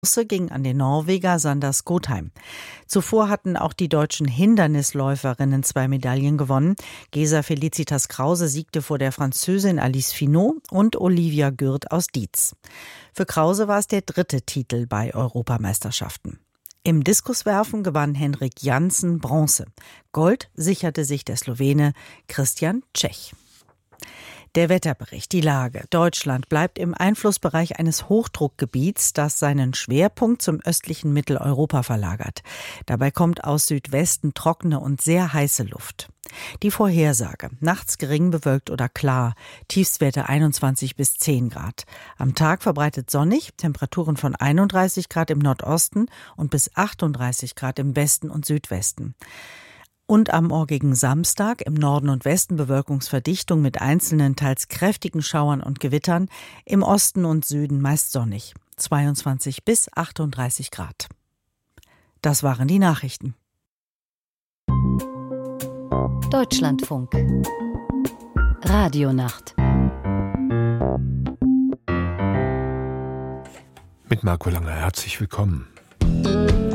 ging an den Norweger Sander Skotheim. Zuvor hatten auch die deutschen Hindernisläuferinnen 2 Medaillen gewonnen. Gesa Felicitas Krause siegte vor der Französin Alice Finot und Olivia Gürt aus Dietz. Für Krause war es der 3. Titel bei Europameisterschaften. Im Diskuswerfen gewann Henrik Jansen Bronze. Gold sicherte sich der Slowene Christian Čech. Der Wetterbericht, die Lage. Deutschland bleibt im Einflussbereich eines Hochdruckgebiets, das seinen Schwerpunkt zum östlichen Mitteleuropa verlagert. Dabei kommt aus Südwesten trockene und sehr heiße Luft. Die Vorhersage. Nachts gering bewölkt oder klar. Tiefstwerte 21 bis 10 Grad. Am Tag verbreitet sonnig. Temperaturen von 31 Grad im Nordosten und bis 38 Grad im Westen und Südwesten. Und am morgigen Samstag im Norden und Westen Bewölkungsverdichtung mit einzelnen, teils kräftigen Schauern und Gewittern, im Osten und Süden meist sonnig, 22 bis 38 Grad. Das waren die Nachrichten. Deutschlandfunk. Radionacht. Mit Marco Langer, herzlich willkommen.